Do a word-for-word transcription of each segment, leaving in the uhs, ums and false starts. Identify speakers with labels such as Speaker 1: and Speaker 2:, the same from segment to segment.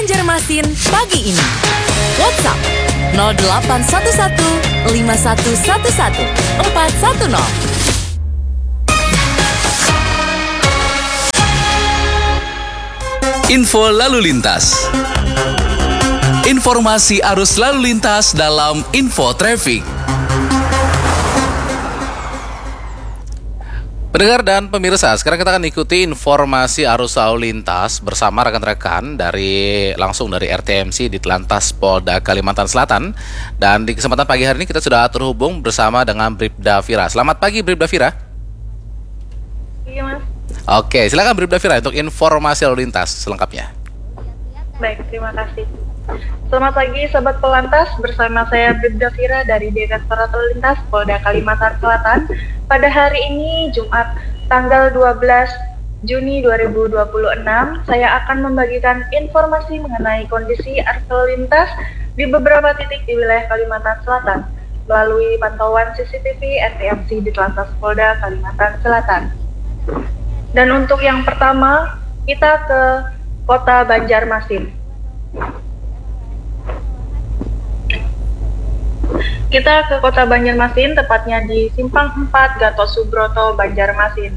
Speaker 1: Banjarmasin pagi ini. WhatsApp nol delapan satu satu lima satu satu satu empat satu nol.
Speaker 2: Info lalu lintas. Informasi arus lalu lintas dalam Info Traffic. Pendengar dan pemirsa, sekarang kita akan ikuti informasi arus lalu lintas bersama rekan-rekan dari langsung dari R T M C Ditlantas Polda Kalimantan Selatan. Dan di kesempatan pagi hari ini kita sudah terhubung bersama dengan Bribda Fira. Selamat pagi Bribda Fira.
Speaker 3: Iya Mas.
Speaker 2: Oke, silakan Bribda Fira untuk informasi lalu lintas selengkapnya.
Speaker 3: Baik, terima kasih. Selamat pagi Sobat Polantas, bersama saya Bribda Fira dari Direktorat Lalu Lintas Polda Kalimantan Selatan. Pada hari ini Jumat tanggal dua belas Juni dua ribu dua puluh enam, saya akan membagikan informasi mengenai kondisi arus lalu lintas di beberapa titik di wilayah Kalimantan Selatan melalui pantauan C C T V R T M C Ditlantas Polda Kalimantan Selatan. Dan untuk yang pertama, kita ke Kota Banjarmasin. Kita ke Kota Banjarmasin, tepatnya di Simpang empat Gatot Subroto, Banjarmasin.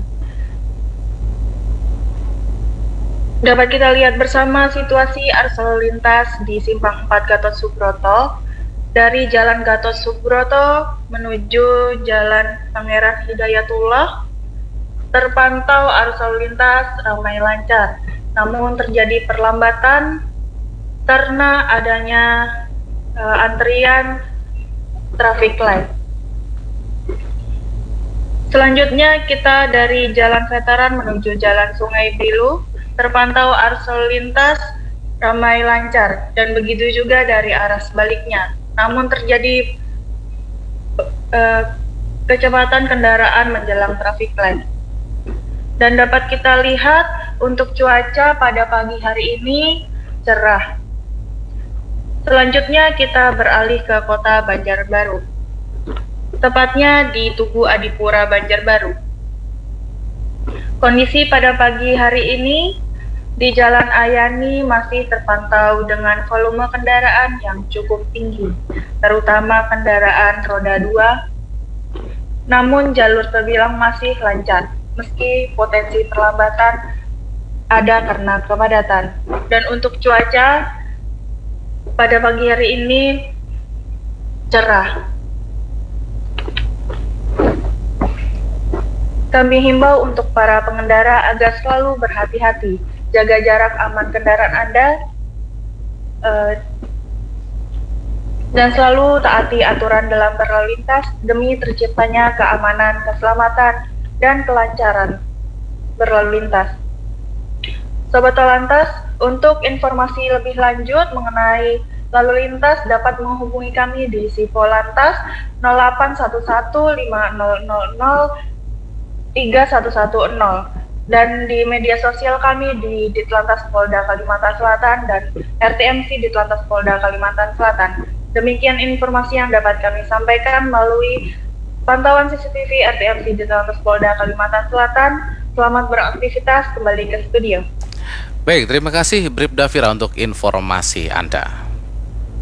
Speaker 3: Dapat kita lihat bersama situasi arus lalu lintas di Simpang empat Gatot Subroto. Dari Jalan Gatot Subroto menuju Jalan Pangeran Hidayatullah, terpantau arus lalu lintas ramai lancar. Namun terjadi perlambatan karena adanya uh, antrian traffic light. Selanjutnya kita dari Jalan Veteran menuju Jalan Sungai Bilu, terpantau arus lalu lintas ramai lancar, dan begitu juga dari arah sebaliknya. Namun terjadi uh, kecepatan kendaraan menjelang traffic light. Dan dapat kita lihat untuk cuaca pada pagi hari ini cerah. Selanjutnya kita beralih ke Kota Banjarbaru, tepatnya di Tugu Adipura, Banjarbaru. Kondisi pada pagi hari ini di Jalan Ayani masih terpantau dengan volume kendaraan yang cukup tinggi, terutama kendaraan roda dua. Namun jalur terbilang masih lancar, meski potensi perlambatan ada karena kepadatan. Dan untuk cuaca pada pagi hari ini cerah. Kami himbau untuk para pengendara agar selalu berhati-hati, jaga jarak aman kendaraan Anda, uh, dan selalu taati aturan dalam berlalu lintas demi terciptanya keamanan, keselamatan, dan kelancaran berlalu lintas. Sobat Polantas, untuk informasi lebih lanjut mengenai lalu lintas dapat menghubungi kami di Sipolantas nol delapan satu satu lima nol nol nol tiga satu satu nol dan di media sosial kami di Ditlantas Polda Kalimantan Selatan dan R T M C Ditlantas Polda Kalimantan Selatan. Demikian informasi yang dapat kami sampaikan melalui pantauan C C T V R T M C Ditlantas Polda Kalimantan Selatan. Selamat beraktivitas, kembali ke studio.
Speaker 2: Baik, terima kasih Bribda Fira untuk informasi Anda.